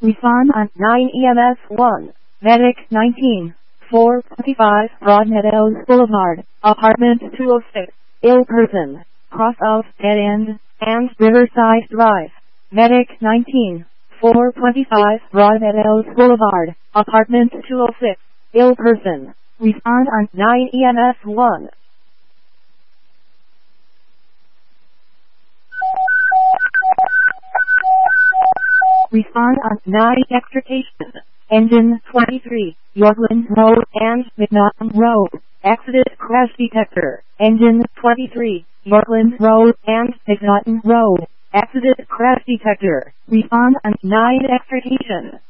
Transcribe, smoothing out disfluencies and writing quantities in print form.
Respond on 9 EMS 1. Medic 19. 425 Broadmeadows Boulevard, Apartment 206. Ill person. Cross of Dead End and Riverside Drive. Medic 19. 425 Broadmeadows Boulevard, Apartment 206. Ill person. Respond on 9 EMS 1. Respond on 9 Extrication. Engine 23, Yorkland Road and McNaughton Road. Accident crash detector. Engine 23, Yorkland Road and McNaughton Road. Accident crash detector. Respond on 9 Extrication.